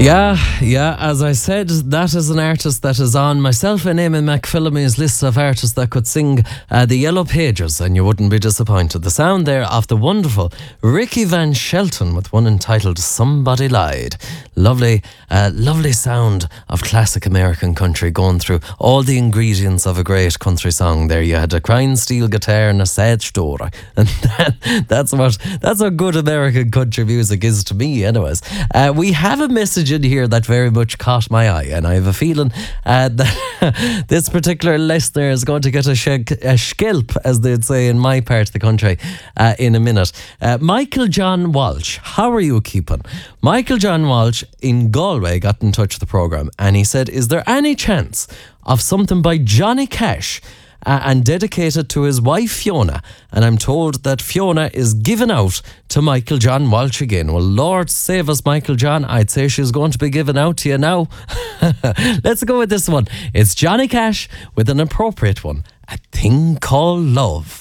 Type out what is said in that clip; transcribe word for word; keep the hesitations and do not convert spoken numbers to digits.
Yeah, yeah, as I said, that is an artist that is on myself and Eamon McPhillamy's list of artists that could sing uh, the Yellow Pages, and you wouldn't be disappointed. The sound there of the wonderful Ricky Van Shelton with one entitled Somebody Lied. Lovely, uh, lovely sound of classic American country going through all the ingredients of a great country song there. You had a crying steel guitar and a sad story. And that, that's what that's what good American country music is to me anyways. Uh, we have a message in here that very much caught my eye, and I have a feeling uh, that this particular listener is going to get a, sh- a scalp, as they'd say in my part of the country, uh, in a minute. Uh, Michael John Walsh, how are you keeping? Michael John Walsh in Galway got in touch with the programme, and he said, is there any chance of something by Johnny Cash Uh, and dedicated to his wife Fiona? And I'm told that Fiona is given out to Michael John Walsh again. Well, Lord save us, Michael John. I'd say she's going to be given out to you now. Let's go with this one. It's Johnny Cash with an appropriate one, A Thing Called Love.